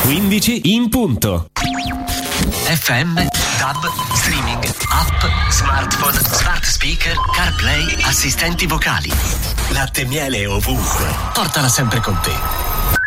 15 in punto. FM, DAB, streaming, app, smartphone, smart speaker, CarPlay, assistenti vocali. Latte e miele ovunque. Portala sempre con te.